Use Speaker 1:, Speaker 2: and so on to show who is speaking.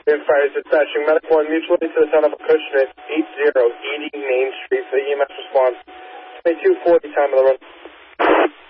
Speaker 1: Grand Fire dispatching medical and mutually to the town of Acushnet, 80 Main Street. The EMS response, 2240, time of the run.